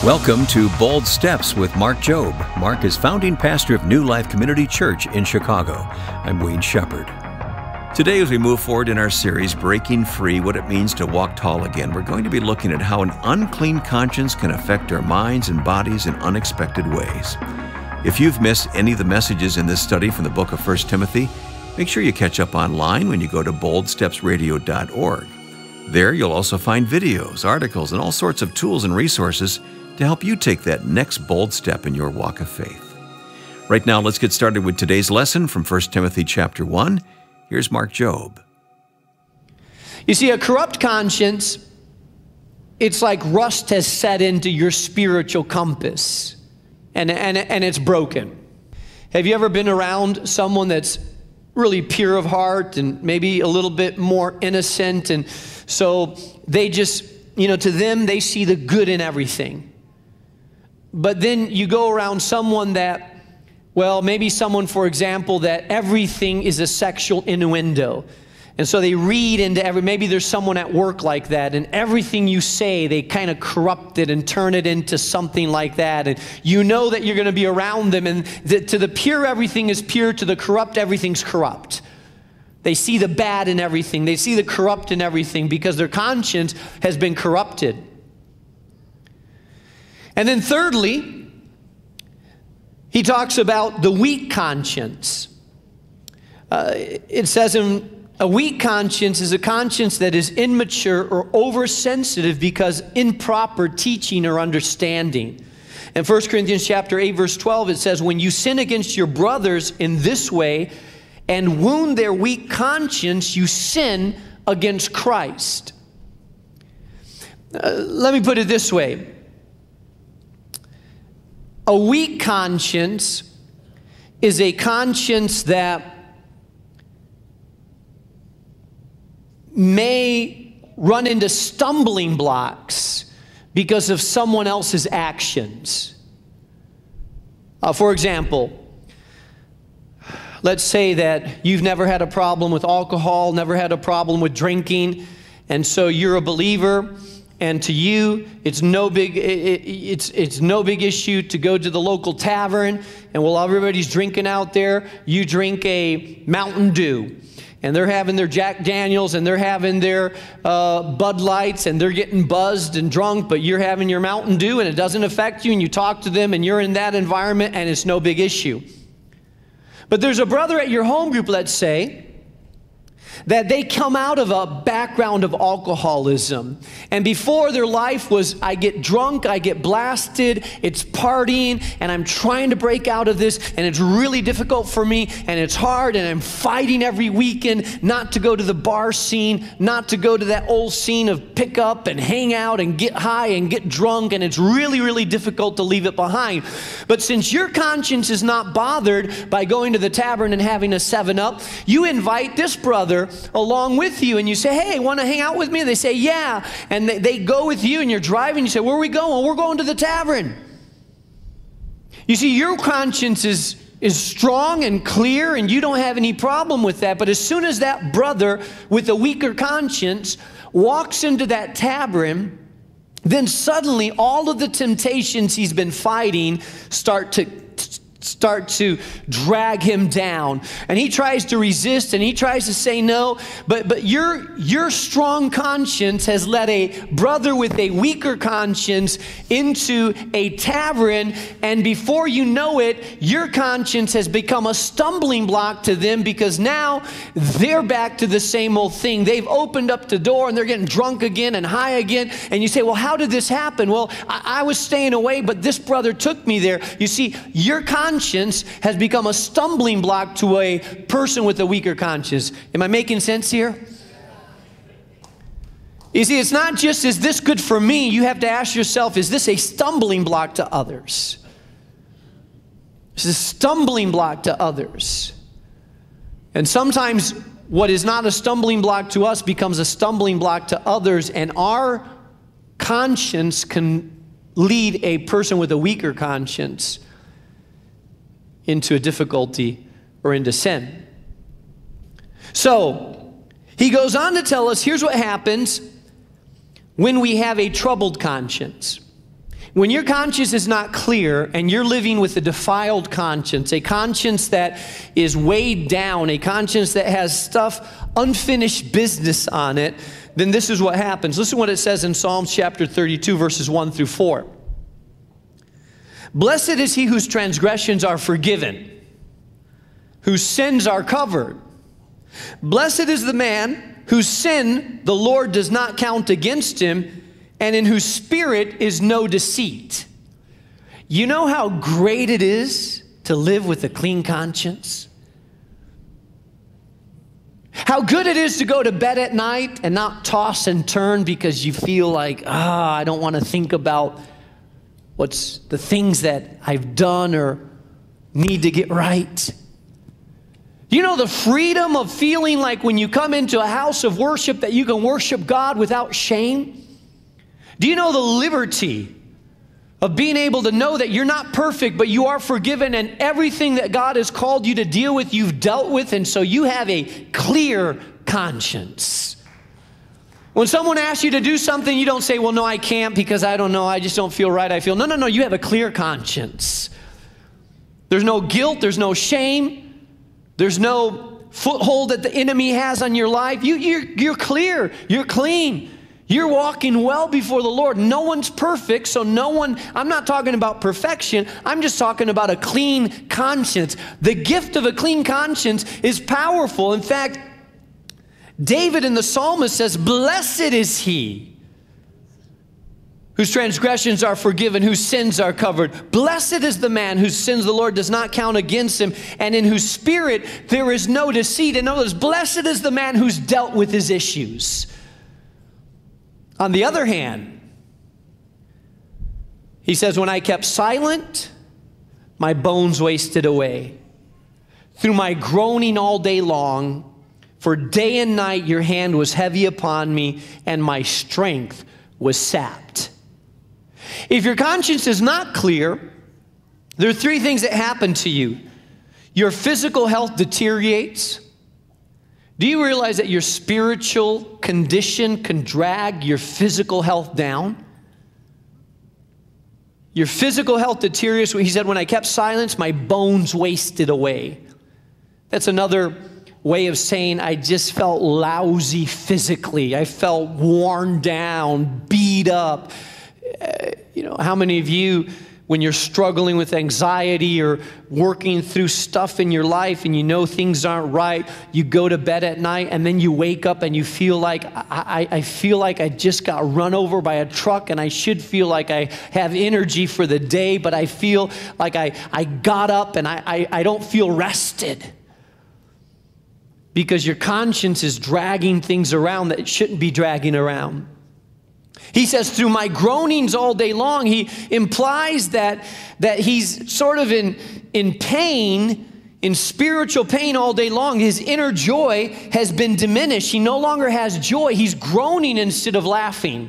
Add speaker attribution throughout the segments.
Speaker 1: Welcome to Bold Steps with Mark Jobe. Mark is founding pastor of New Life Community Church in Chicago. I'm Wayne Shepherd. Today, as we move forward in our series, Breaking Free, What It Means to Walk Tall Again, we're going to be looking at how an unclean conscience can affect our minds and bodies in unexpected ways. If you've missed any of the messages in this study from the book of 1 Timothy, make sure you catch up online when you go to boldstepsradio.org. There, you'll also find videos, articles, and all sorts of tools and resources to help you take that next bold step in your walk of faith. Right now, let's get started with today's lesson from 1 Timothy chapter 1. Here's Mark Jobe.
Speaker 2: You see, a corrupt conscience, it's like rust has set into your spiritual compass, and it's broken. Have you ever been around someone that's really pure of heart and maybe a little bit more innocent, and so they just, to them, they see the good in everything. But then you go around someone that, maybe someone, for example, that everything is a sexual innuendo. And so they read into maybe there's someone at work like that, and everything you say, they kind of corrupt it and turn it into something like that. And you know that you're going to be around them, and to the pure, everything is pure. To the corrupt, everything's corrupt. They see the bad in everything. They see the corrupt in everything because their conscience has been corrupted. And then thirdly, he talks about the weak conscience. It says a weak conscience is a conscience that is immature or oversensitive because improper teaching or understanding. In 1 Corinthians chapter 8, verse 12, it says, when you sin against your brothers in this way and wound their weak conscience, you sin against Christ. Let me put it this way. A weak conscience is a conscience that may run into stumbling blocks because of someone else's actions. For example, let's say that you've never had a problem with alcohol, never had a problem with drinking, and so you're a believer. And to you, it's no big issue to go to the local tavern, and while everybody's drinking out there, you drink a Mountain Dew. And they're having their Jack Daniels, and they're having their Bud Lights, and they're getting buzzed and drunk, but you're having your Mountain Dew, and it doesn't affect you, and you talk to them, and you're in that environment, and it's no big issue. But there's a brother at your home group, let's say, that they come out of a background of alcoholism. And before, their life was, I get drunk, I get blasted, it's partying, and I'm trying to break out of this, and it's really difficult for me, and it's hard, and I'm fighting every weekend not to go to the bar scene, not to go to that old scene of pick up and hang out and get high and get drunk, and it's really, really difficult to leave it behind. But since your conscience is not bothered by going to the tavern and having a 7-Up, you invite this brother along with you, and you say, hey, want to hang out with me? And they say, yeah. And they go with you, and you're driving. You say, where are we going? We're going to the tavern. You see, your conscience is strong and clear, and you don't have any problem with that. But as soon as that brother with a weaker conscience walks into that tavern, then suddenly all of the temptations he's been fighting start to drag him down, and he tries to resist, and he tries to say no, but your strong conscience has led a brother with a weaker conscience into a tavern, and before you know it, your conscience has become a stumbling block to them because now they're back to the same old thing. They've opened up the door, and they're getting drunk again and high again, and you say, well, how did this happen? Well, I was staying away, but this brother took me there. You see, your conscience has become a stumbling block to a person with a weaker conscience. Am I making sense here? You see, it's not just, is this good for me? You have to ask yourself, is this a stumbling block to others? It's a stumbling block to others. And sometimes what is not a stumbling block to us becomes a stumbling block to others, and our conscience can lead a person with a weaker conscience into a difficulty or into sin. So, he goes on to tell us, here's what happens when we have a troubled conscience. When your conscience is not clear and you're living with a defiled conscience, a conscience that is weighed down, a conscience that has stuff, unfinished business on it, then this is what happens. Listen to what it says in Psalms chapter 32, verses 1 through 4. Blessed is he whose transgressions are forgiven, whose sins are covered. Blessed is the man whose sin the Lord does not count against him, and in whose spirit is no deceit. You know how great it is to live with a clean conscience? How good it is to go to bed at night and not toss and turn because you feel like, I don't want to think about what's the things that I've done or need to get right. You know the freedom of feeling like when you come into a house of worship that you can worship God without shame? Do you know the liberty of being able to know that you're not perfect, but you are forgiven, and everything that God has called you to deal with, you've dealt with, and so you have a clear conscience? When someone asks you to do something, you don't say, well, no, I can't because I don't know, I just don't feel right, I feel. No, you have a clear conscience. There's no guilt, there's no shame, there's no foothold that the enemy has on your life. You're clear, you're clean. You're walking well before the Lord. No one's perfect, so I'm not talking about perfection. I'm just talking about a clean conscience. The gift of a clean conscience is powerful. In fact, David in the psalmist says, blessed is he whose transgressions are forgiven, whose sins are covered. Blessed is the man whose sins the Lord does not count against him, and in whose spirit there is no deceit. In other words, blessed is the man who's dealt with his issues. On the other hand, he says, when I kept silent, my bones wasted away. Through my groaning all day long, for day and night your hand was heavy upon me, and my strength was sapped. If your conscience is not clear, there are three things that happen to you. Your physical health deteriorates. Do you realize that your spiritual condition can drag your physical health down? Your physical health deteriorates. He said, when I kept silence, my bones wasted away. That's another way of saying I just felt lousy physically. I felt worn down, beat up. How many of you, when you're struggling with anxiety or working through stuff in your life and you know things aren't right, you go to bed at night and then you wake up and you feel like, I feel like I just got run over by a truck, and I should feel like I have energy for the day, but I feel like I got up and I don't feel rested. Because your conscience is dragging things around that it shouldn't be dragging around. He says, through my groanings all day long, he implies that he's sort of in pain, in spiritual pain all day long. His inner joy has been diminished. He no longer has joy. He's groaning instead of laughing.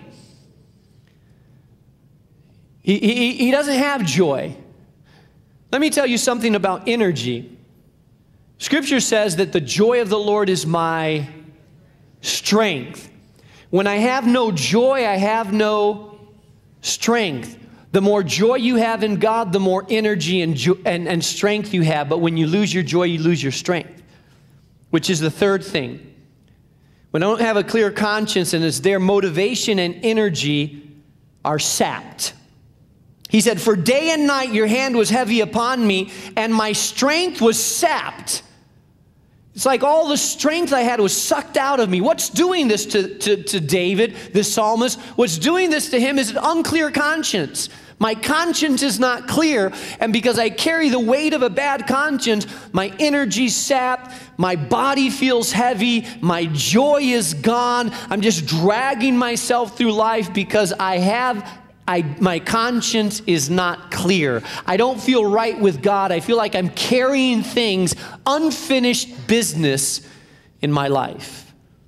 Speaker 2: He doesn't have joy. Let me tell you something about energy. Scripture says that the joy of the Lord is my strength. When I have no joy, I have no strength. The more joy you have in God, the more energy and strength you have. But when you lose your joy, you lose your strength, which is the third thing. When I don't have a clear conscience and it's there, motivation and energy are sapped. He said, for day and night your hand was heavy upon me, and my strength was sapped. It's like all the strength I had was sucked out of me. What's doing this to David, the psalmist? What's doing this to him is an unclear conscience. My conscience is not clear, and because I carry the weight of a bad conscience, my energy's sapped, my body feels heavy, my joy is gone. I'm just dragging myself through life because my conscience is not clear. I don't feel right with God. I feel like I'm carrying things, unfinished business in my life.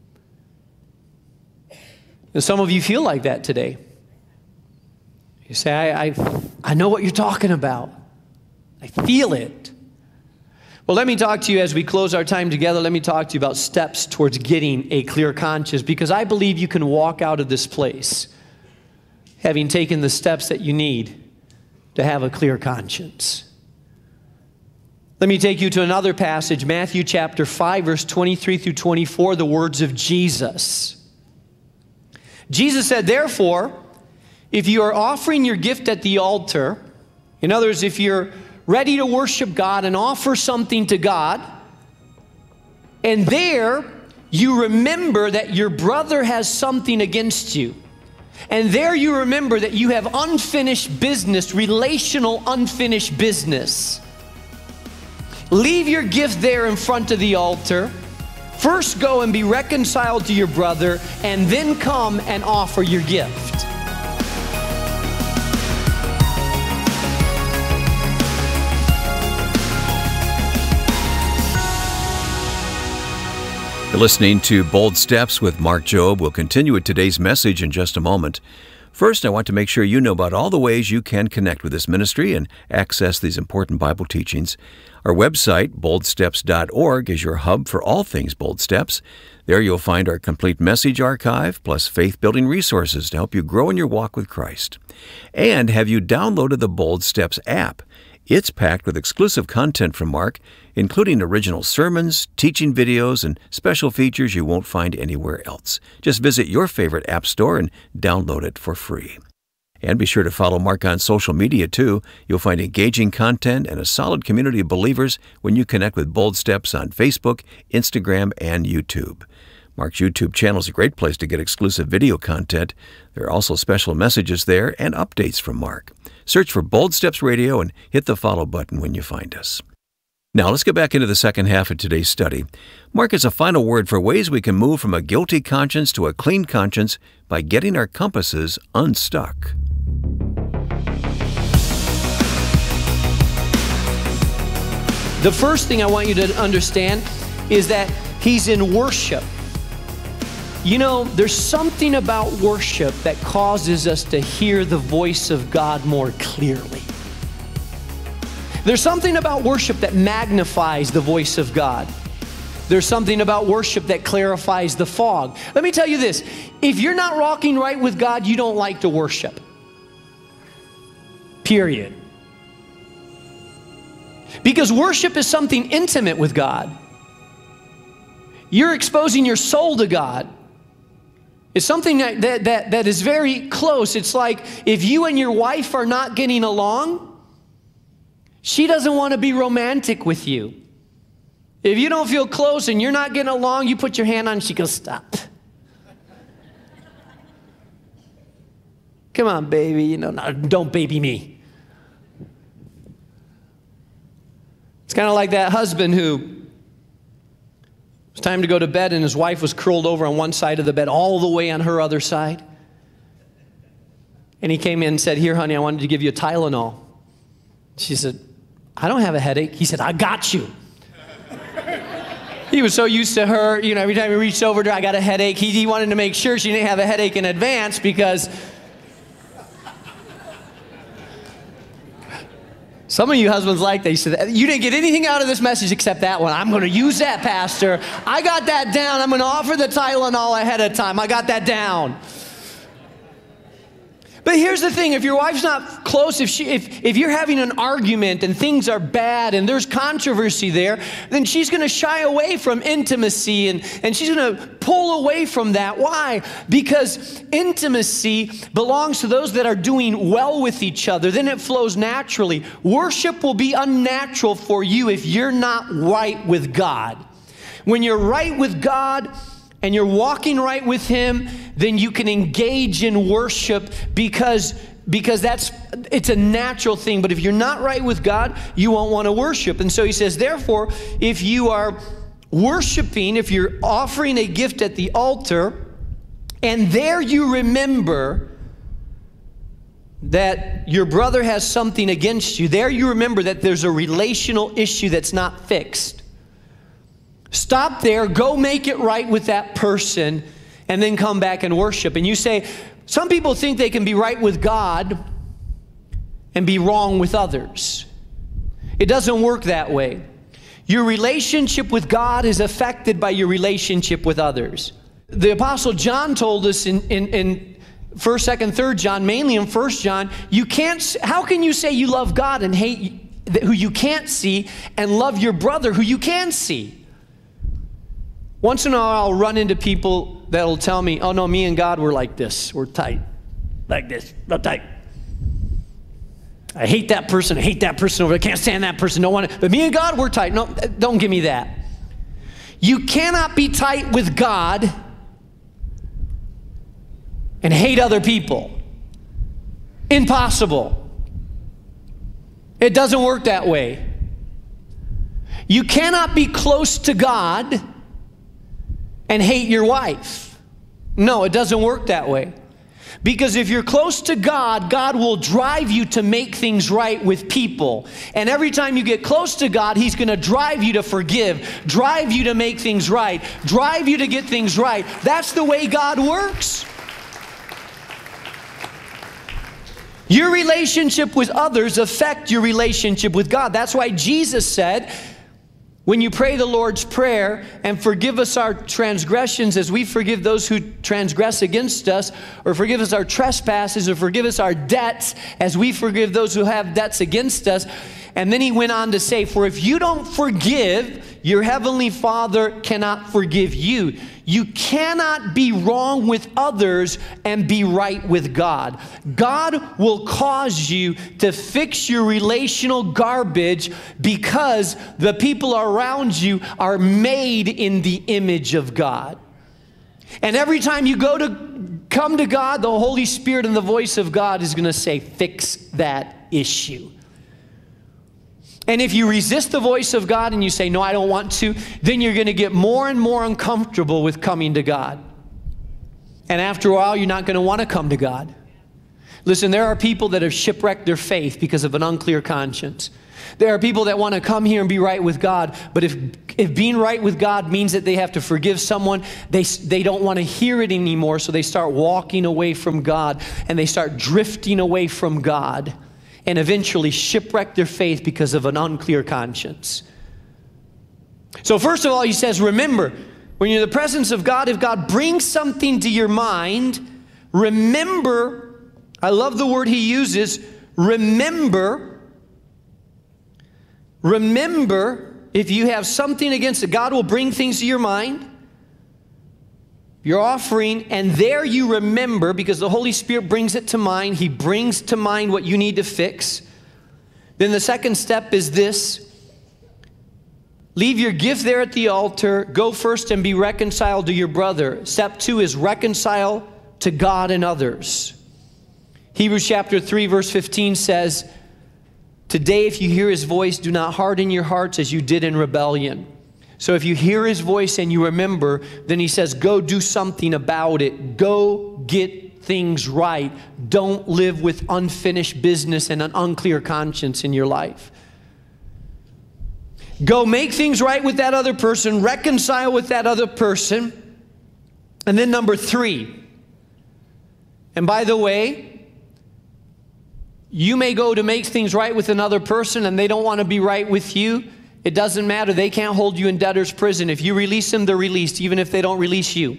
Speaker 2: And some of you feel like that today. You say, I know what you're talking about. I feel it. Well, let me talk to you as we close our time together. Let me talk to you about steps towards getting a clear conscience, because I believe you can walk out of this place having taken the steps that you need to have a clear conscience. Let me take you to another passage, Matthew chapter 5, verse 23 through 24, the words of Jesus. Jesus said, therefore, if you are offering your gift at the altar, in other words, if you're ready to worship God and offer something to God, and there you remember that your brother has something against you, and there you remember that you have unfinished business, relational unfinished business, leave your gift there in front of the altar. First go and be reconciled to your brother, and then come and offer your gift.
Speaker 1: You're listening to Bold Steps with Mark Jobe. We'll continue with today's message in just a moment. First, I want to make sure you know about all the ways you can connect with this ministry and access these important Bible teachings. Our website, boldsteps.org, is your hub for all things Bold Steps. There you'll find our complete message archive, plus faith-building resources to help you grow in your walk with Christ. And have you downloaded the Bold Steps app? It's packed with exclusive content from Mark, including original sermons, teaching videos, and special features you won't find anywhere else. Just visit your favorite app store and download it for free. And be sure to follow Mark on social media, too. You'll find engaging content and a solid community of believers when you connect with Bold Steps on Facebook, Instagram, and YouTube. Mark's YouTube channel is a great place to get exclusive video content. There are also special messages there and updates from Mark. Search for Bold Steps Radio and hit the follow button when you find us. Now let's get back into the second half of today's study. Mark has a final word for ways we can move from a guilty conscience to a clean conscience by getting our compasses unstuck.
Speaker 2: The first thing I want you to understand is that he's in worship. You know, there's something about worship that causes us to hear the voice of God more clearly. There's something about worship that magnifies the voice of God. There's something about worship that clarifies the fog. Let me tell you this, if you're not walking right with God, you don't like to worship. Period. Because worship is something intimate with God. You're exposing your soul to God. It's something that is very close. It's like if you and your wife are not getting along, she doesn't want to be romantic with you. If you don't feel close and you're not getting along, you put your hand on, she goes, stop. Come on, baby, you know, don't baby me. It's kind of like that husband who it was time to go to bed and his wife was curled over on one side of the bed all the way on her other side. And he came in and said, here, honey, I wanted to give you a Tylenol. She said, I don't have a headache. He said, I got you. He was so used to her, you know, every time he reached over to her, I got a headache. He wanted to make sure she didn't have a headache in advance because some of you husbands like that. You said, you didn't get anything out of this message except that one. I'm going to use that, Pastor. I got that down. I'm going to offer the Tylenol ahead of time. I got that down. But here's the thing, if your wife's not close, if you're having an argument and things are bad and there's controversy there, then she's going to shy away from intimacy and she's going to pull away from that. Why? Because intimacy belongs to those that are doing well with each other. Then it flows naturally. Worship will be unnatural for you if you're not right with God. When you're right with God, and you're walking right with Him, then you can engage in worship because it's a natural thing. But if you're not right with God, you won't want to worship. And so he says, therefore, if you are worshiping, if you're offering a gift at the altar, and there you remember that your brother has something against you, there you remember that there's a relational issue that's not fixed. Stop there, go make it right with that person, and then come back and worship. And you say, some people think they can be right with God and be wrong with others. It doesn't work that way. Your relationship with God is affected by your relationship with others. The Apostle John told us in 1st, 2nd, 3rd John, mainly in 1 John, how can you say you love God and hate who you can't see and love your brother who you can see? Once in a while, I'll run into people that'll tell me, oh no, me and God, we're like this. We're tight. Like this, real tight. I hate that person. I hate that person over there. I can't stand that person. Don't want it. But me and God, we're tight. No, don't give me that. You cannot be tight with God and hate other people. Impossible. It doesn't work that way. You cannot be close to God and hate your wife. No, it doesn't work that way. Because if you're close to God, God will drive you to make things right with people. And every time you get close to God, He's going to drive you to forgive, drive you to make things right, drive you to get things right. That's the way God works. Your relationship with others affect your relationship with God. That's why Jesus said, when you pray the Lord's Prayer, and forgive us our transgressions as we forgive those who transgress against us, or forgive us our trespasses, or forgive us our debts as we forgive those who have debts against us. And then He went on to say, for if you don't forgive, your heavenly Father cannot forgive you. You cannot be wrong with others and be right with God. God will cause you to fix your relational garbage because the people around you are made in the image of God. And every time you come to God, the Holy Spirit and the voice of God is going to say, fix that issue. And if you resist the voice of God and you say, no, I don't want to, then you're going to get more and more uncomfortable with coming to God. And after a while, you're not going to want to come to God. Listen, there are people that have shipwrecked their faith because of an unclear conscience. There are people that want to come here and be right with God, but if being right with God means that they have to forgive someone, they don't want to hear it anymore, so they start walking away from God, and they start drifting away from God, and eventually shipwreck their faith because of an unclear conscience. So first of all, he says, remember, when you're in the presence of God, if God brings something to your mind, remember, I love the word he uses, remember, if you have something against it, God will bring things to your mind, your offering, and there you remember, because the Holy Spirit brings it to mind. He brings to mind what you need to fix. Then the second step is this. Leave your gift there at the altar. Go first and be reconciled to your brother. Step 2 is reconcile to God and others. Hebrews chapter 3 verse 15 says, today if you hear His voice, do not harden your hearts as you did in rebellion. So if you hear His voice and you remember, then he says, go do something about it. Go get things right. Don't live with unfinished business and an unclear conscience in your life. Go make things right with that other person. Reconcile with that other person. And then number 3. And by the way, you may go to make things right with another person and they don't want to be right with you. It doesn't matter. They can't hold you in debtor's prison. If you release them, they're released, even if they don't release you.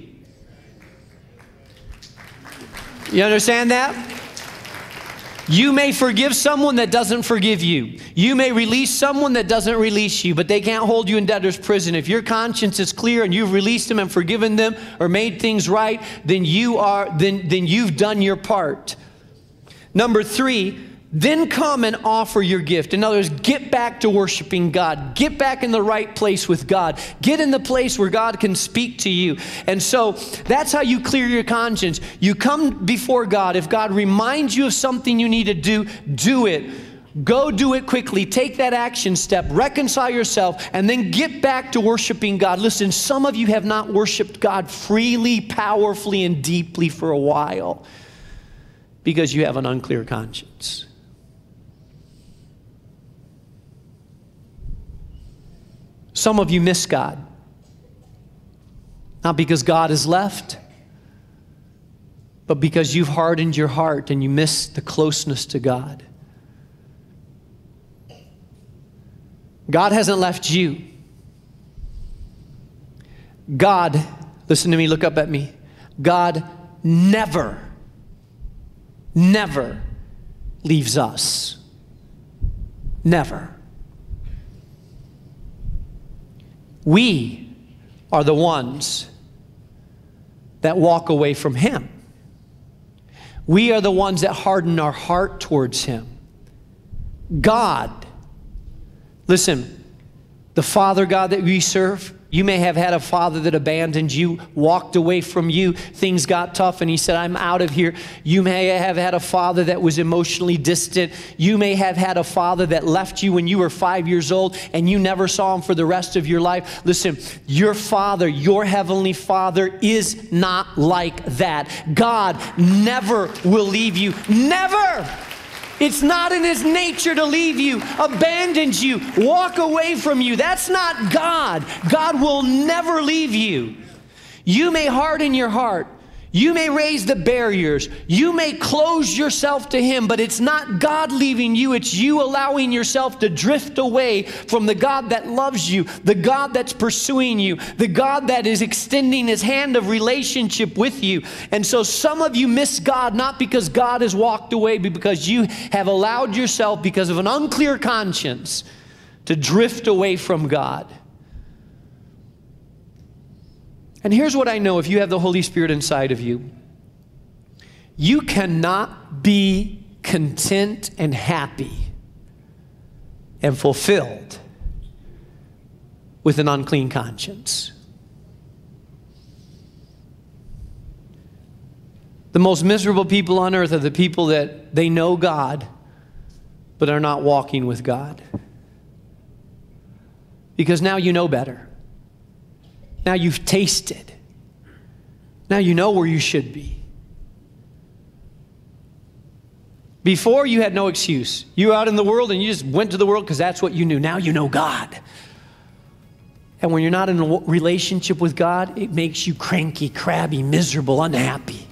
Speaker 2: You understand that? You may forgive someone that doesn't forgive you. You may release someone that doesn't release you, but they can't hold you in debtor's prison. If your conscience is clear and you've released them and forgiven them or made things right, then you've done your part. Number 3, then come and offer your gift. In other words, get back to worshiping God. Get back in the right place with God. Get in the place where God can speak to you. And so that's how you clear your conscience. You come before God. If God reminds you of something you need to do, do it. Go do it quickly. Take that action step. Reconcile yourself and then get back to worshiping God. Listen, some of you have not worshiped God freely, powerfully, and deeply for a while because you have an unclear conscience. Some of you miss God. Not because God has left, but because you've hardened your heart and you miss the closeness to God. God hasn't left you. God, listen to me, look up at me. God never never leaves us. Never. We are the ones that walk away from Him. We are the ones that harden our heart towards Him. God, listen, the Father God that we serve, you may have had a father that abandoned you, walked away from you, things got tough and he said, I'm out of here. You may have had a father that was emotionally distant. You may have had a father that left you when you were 5 years old and you never saw him for the rest of your life. Listen, your Father, your Heavenly Father is not like that. God never will leave you. Never! It's not in His nature to leave you, abandon you, walk away from you. That's not God. God will never leave you. You may harden your heart. You may raise the barriers. You may close yourself to Him, but it's not God leaving you. It's you allowing yourself to drift away from the God that loves you, the God that's pursuing you, the God that is extending His hand of relationship with you. And so some of you miss God, not because God has walked away, but because you have allowed yourself, because of an unclear conscience, to drift away from God. And here's what I know, if you have the Holy Spirit inside of you, you cannot be content and happy and fulfilled with an unclean conscience. The most miserable people on earth are the people that they know God, but are not walking with God. Because now you know better. Now you've tasted. Now you know where you should be. Before, you had no excuse. You were out in the world and you just went to the world because that's what you knew. Now you know God. And when you're not in a relationship with God, it makes you cranky, crabby, miserable, unhappy.